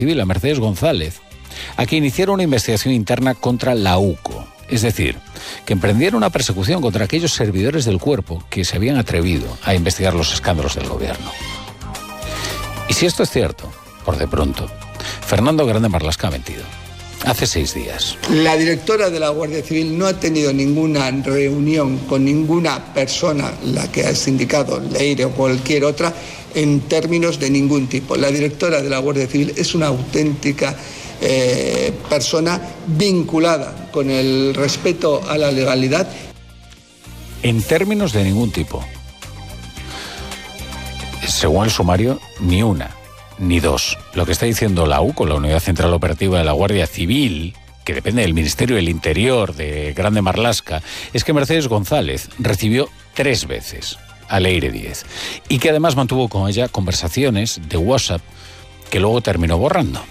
Civil, a Mercedes González, a que iniciara una investigación interna contra la UCO. Es decir, que emprendiera una persecución contra aquellos servidores del cuerpo que se habían atrevido a investigar los escándalos del gobierno. Y si esto es cierto, por de pronto, Fernando Grande Marlaska ha mentido. Hace 6 días. La directora de la Guardia Civil no ha tenido ninguna reunión con ninguna persona, la que has indicado, Leire o cualquier otra, en términos de ningún tipo. La directora de la Guardia Civil es una auténtica persona vinculada con el respeto a la legalidad. En términos de ningún tipo. Según el sumario, ni una, ni dos. Lo que está diciendo la UCO, la Unidad Central Operativa de la Guardia Civil, que depende del Ministerio del Interior de Grande Marlaska, es que Mercedes González recibió 3 veces a Leire Díez y que además mantuvo con ella conversaciones de WhatsApp que luego terminó borrando.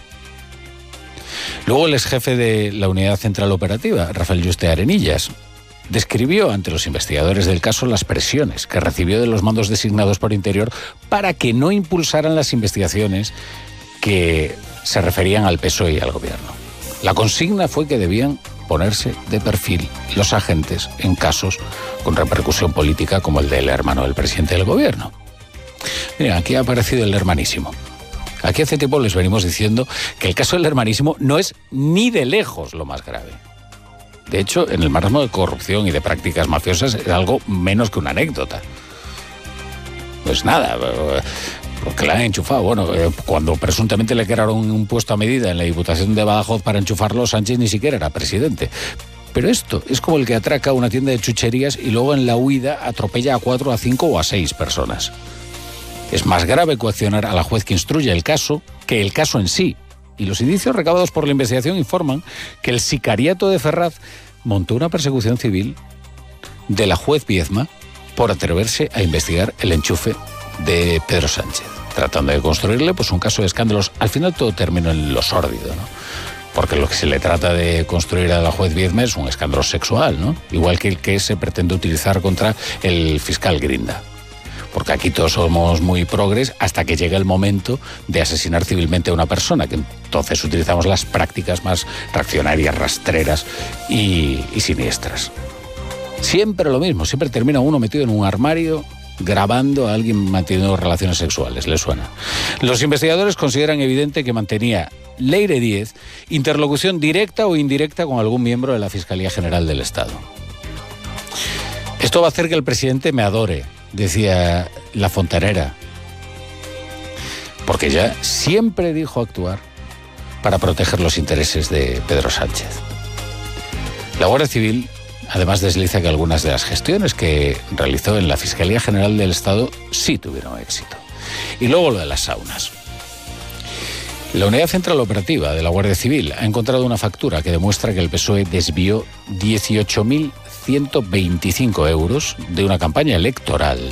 Luego el exjefe de la Unidad Central Operativa, Rafael Yuste Arenillas, describió ante los investigadores del caso las presiones que recibió de los mandos designados por Interior para que no impulsaran las investigaciones que se referían al PSOE y al gobierno. La consigna fue que debían ponerse de perfil los agentes en casos con repercusión política como el del hermano del presidente del gobierno. Miren, aquí ha aparecido el hermanísimo. Aquí hace tiempo les venimos diciendo que el caso del hermanísimo no es ni de lejos lo más grave. De hecho, en el marasmo de corrupción y de prácticas mafiosas es algo menos que una anécdota. Pues nada, porque la han enchufado. Bueno, cuando presuntamente le crearon un puesto a medida en la Diputación de Badajoz para enchufarlo, Sánchez ni siquiera era presidente. Pero esto es como el que atraca una tienda de chucherías y luego en la huida atropella a 4, a 5 o a 6 personas. Es más grave coaccionar a la juez que instruye el caso que el caso en sí. Y los indicios recabados por la investigación informan que el sicariato de Ferraz montó una persecución civil de la juez Viezma por atreverse a investigar el enchufe de Pedro Sánchez, tratando de construirle pues un caso de escándalos. Al final todo terminó en lo sórdido, ¿no? Porque lo que se le trata de construir a la juez Viezma es un escándalo sexual, ¿no? Igual que el que se pretende utilizar contra el fiscal Grinda. Porque aquí todos somos muy progres hasta que llega el momento de asesinar civilmente a una persona, que entonces utilizamos las prácticas más reaccionarias, rastreras y siniestras. Siempre lo mismo, siempre termina uno metido en un armario grabando a alguien manteniendo relaciones sexuales, ¿le suena? Los investigadores consideran evidente que mantenía Leire Díez interlocución directa o indirecta con algún miembro de la Fiscalía General del Estado. Esto va a hacer que el presidente me adore, decía la fontanera, porque ya siempre dijo actuar para proteger los intereses de Pedro Sánchez. La Guardia Civil además desliza que algunas de las gestiones que realizó en la Fiscalía General del Estado sí tuvieron éxito. Y luego lo de las saunas. La Unidad Central Operativa de la Guardia Civil ha encontrado una factura que demuestra que el PSOE desvió 18.125 euros de una campaña electoral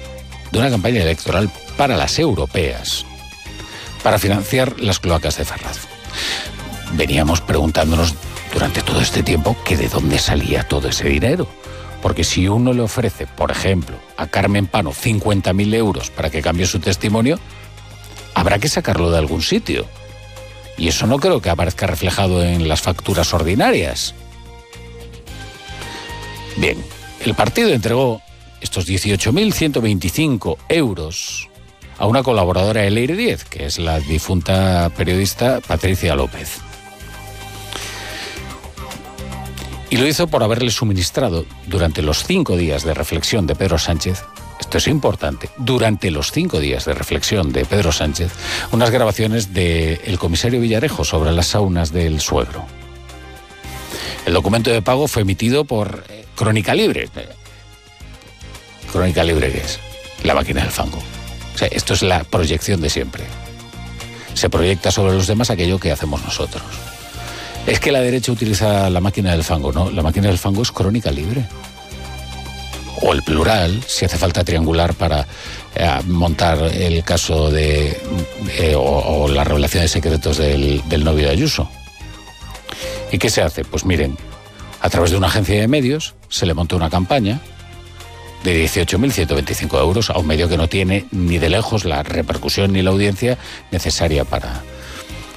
para las europeas, para financiar las cloacas de Ferraz. Veníamos preguntándonos durante todo este tiempo que de dónde salía todo ese dinero. Porque si uno le ofrece, por ejemplo, a Carmen Pano 50.000 euros para que cambie su testimonio, habrá que sacarlo de algún sitio. Y eso no creo que aparezca reflejado en las facturas ordinarias. Bien, el partido entregó estos 18.125 euros a una colaboradora de Leire Díez, que es la difunta periodista Patricia López. Y lo hizo por haberle suministrado durante los 5 días de reflexión de Pedro Sánchez, esto es importante, durante los 5 días de reflexión de Pedro Sánchez, unas grabaciones del comisario Villarejo sobre las saunas del suegro. El documento de pago fue emitido por Crónica Libre. ¿Crónica Libre qué es? La máquina del fango. O sea, esto es la proyección de siempre. Se proyecta sobre los demás aquello que hacemos nosotros. Es que la derecha utiliza la máquina del fango, ¿no? La máquina del fango es Crónica Libre. O el plural, si hace falta triangular para montar el caso o las revelaciones secretos del novio de Ayuso. ¿Y qué se hace? Pues miren, a través de una agencia de medios se le montó una campaña de 18.125 euros a un medio que no tiene ni de lejos la repercusión ni la audiencia necesaria para